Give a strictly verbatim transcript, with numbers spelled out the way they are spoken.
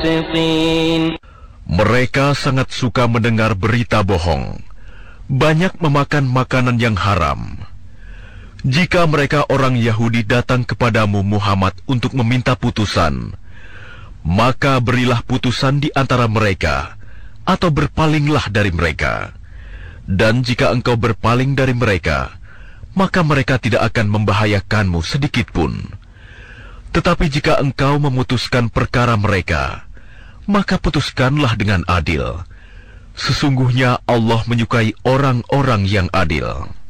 مقسطين. Mereka sangat suka mendengar berita bohong, banyak memakan makanan yang haram. Jika mereka orang Yahudi datang kepadamu Muhammad untuk meminta putusan, maka berilah putusan di antara mereka, atau berpalinglah dari mereka. Dan jika engkau berpaling dari mereka, maka mereka tidak akan membahayakanmu sedikitpun. Tetapi jika engkau memutuskan perkara mereka, maka putuskanlah dengan adil. Sesungguhnya Allah menyukai orang-orang yang adil.